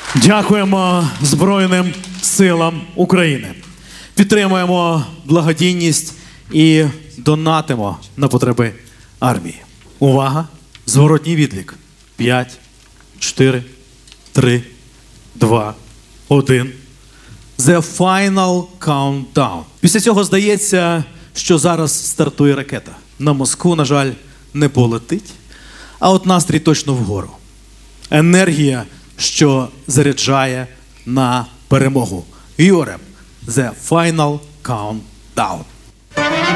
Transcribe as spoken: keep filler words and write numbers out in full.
Дякуємо Збройним силам України. Підтримуємо благодійність і донатимо на потреби армії. Увага! Зворотній відлік. П'ять, чотири, три, два, один. The final countdown. Після цього здається, що зараз стартує ракета. На Москву, на жаль, не полетить, а от настрій точно вгору. Енергія, що заряджає на перемогу. Юрем, the final countdown.